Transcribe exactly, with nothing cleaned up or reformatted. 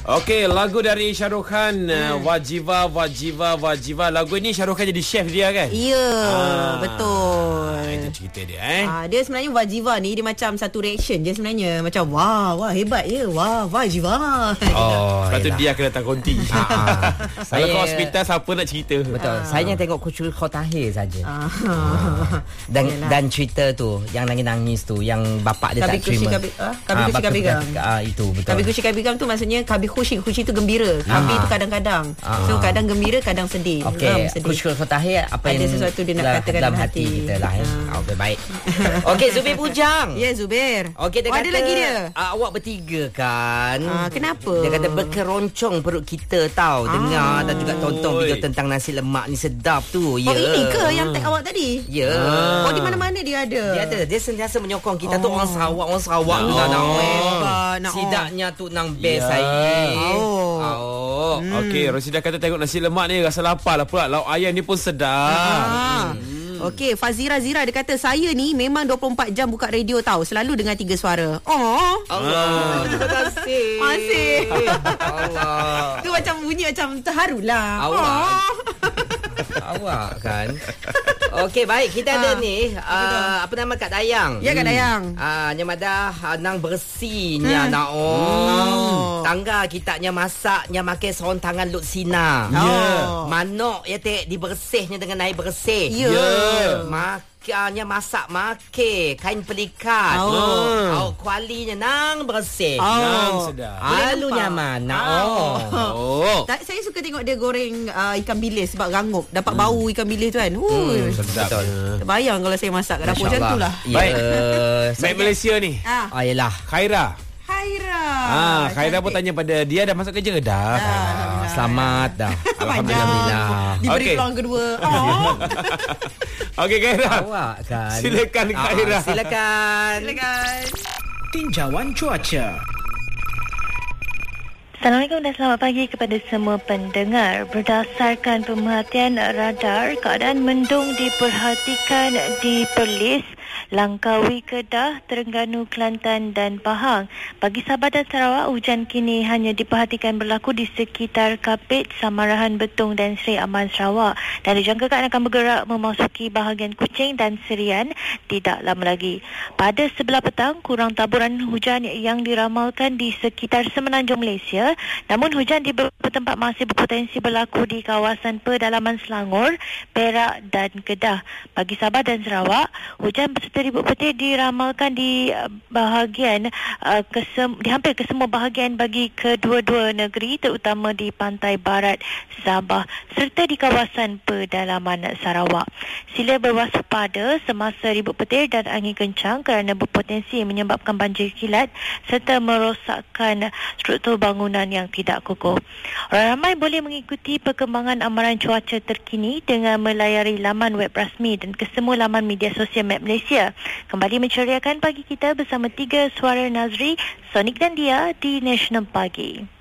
Okey, lagu dari Shahrukh Khan, hmm. Wajiva, Wajiva, Wajiva. Lagu ni Shahrukh Khan jadi chef dia kan? Ya, ah. betul. Ah, itu cerita dia eh. Ah, dia sebenarnya Wajiva ni dia macam satu reaction je sebenarnya. Macam wah, wah hebat ya. Wah, Wajiva. Oh, lepas tu dia akan datang konti. Ah, Kalau saya kau hospital siapa nak cerita? Betul. Ah. Saya tengok Kucul Khotahir saja. Ah. Ah. Dan Yalah. dan cerita tu yang nangis-nangis tu yang bapak dia Kabi tak kushi terima. kabi, ah, kabi kushi kabi gam. Ah, itu betul. Kabi kushi kabi gam tu maksudnya kabi kushi, kushi tu gembira. Kabi Ah. tu kadang-kadang. Ah. So kadang gembira, kadang sedih. Okey, sedih. Kucul Khotahir apa Ada yang sesuatu dia nak dalam- katakan dalam dalam hati hati. kita lah. Eh. Ah. Okey, baik. Okey, Zubir Bujang. Ya, Zubir. Okey, dia Oh, kata ada lagi dia. Uh, awak bertiga kan. Ah, kenapa? Dia kata berkeroncong perut kita tahu. Ah. Dengar dan juga tonton Oi. video tentang nasi lemak ni sedap tu. Oh, Ya. ini ke yang tag awak tadi? Ya. Oh, di mana-mana dia ada. Dia ada. Dia sentiasa menyokong kita Oh. tu orang Sarawak, orang Sarawak tu Oh. nak nak. Hebat, nak Sidaknya tu nang best Ya. saya. Oh. Oh. Hmm. Okey, Rosida kata tengok nasi lemak ni rasa lapar lah pula. Lauk ayam ni pun sedap. Ah. Okey, Fazira Zira dia kata saya ni memang dua puluh empat jam buka radio tahu, selalu dengar tiga suara. Oh. Allah. Terima kasih. Masih. Allah. Tu macam bunyi macam terharulah. Awak. Oh. Awak kan. Okey, baik. Kita ada Ah. ni uh, apa nama Kak Dayang. Ya, Kak Dayang. Ah, nya madah uh, nang bersihnya Hmm. nak oh. Hmm. Tangga kita nya masak nya makan sorang tangan lut sina. Oh. Manok ya tek dibersihnya dengan air bersih. Ya. Ya. Makannya masak make kain pelikat. Oh. Oh, kualinya nang bersih. Oh. Nang sedap. Alu nampak. nyaman. Nak Oh. oh. Oh. Tak, saya suka tengok dia goreng uh, ikan bilis sebab rangup. Dapat hmm. bau ikan bilis tu kan. Hmm. Sedap. Terbayang kalau saya masak kat dapur macam tu lah. Ya. Baik. Saya- Baik Malaysia ni. Ah, Ah, yelah. Khaira. Khaira. Ah, Khaira pun Cantik. tanya pada dia dah masuk kerja ke dah? Ah, selamat dah. Alhamdulillah. Diberi Okey. peluang kedua. Oh. Okey Khaira. Awak kan. Silakan Khaira. Ah, silakan. Silakan. Tinjauan cuaca. Assalamualaikum dan selamat pagi kepada semua pendengar. Berdasarkan pemerhatian radar, keadaan mendung diperhatikan di Perlis, Langkawi, Kedah, Terengganu, Kelantan dan Pahang. Bagi Sabah dan Sarawak, hujan kini hanya diperhatikan berlaku di sekitar Kapit, Samarahan, Betong dan Seri Aman, Sarawak. Dan dijangkakan akan bergerak memasuki bahagian Kuching dan Serian tidak lama lagi. Pada sebelah petang, kurang taburan hujan yang diramalkan di sekitar Semenanjung Malaysia. Namun hujan di beberapa tempat masih berpotensi berlaku di kawasan pedalaman Selangor, Perak dan Kedah. Bagi Sabah dan Sarawak, hujan berserta ribut petir diramalkan di uh, bahagian uh, kesem- di hampir ke semua bahagian bagi kedua-dua negeri, terutama di pantai barat Sabah serta di kawasan pedalaman Sarawak. Sila berwaspada semasa ribut petir dan angin kencang kerana berpotensi menyebabkan banjir kilat serta merosakkan struktur bangunan yang tidak kukuh. Orang ramai boleh mengikuti perkembangan amaran cuaca terkini dengan melayari laman web rasmi dan kesemua laman media sosial Map Malaysia. Kembali menceriakan pagi kita bersama tiga suara Nazri, Sonik dan Dia di National Pagi.